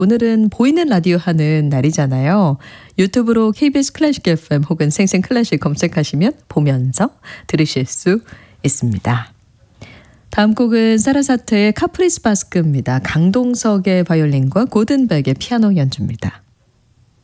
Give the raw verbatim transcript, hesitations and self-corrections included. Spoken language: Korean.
오늘은 보이는 라디오 하는 날이잖아요. 유튜브로 케이비에스 클래식 에프엠 혹은 생생 클래식 검색하시면 보면서 들으실 수 있습니다. 다음 곡은 사라사테의 카프리스 바스크입니다. 강동석의 바이올린과 고든백의 피아노 연주입니다.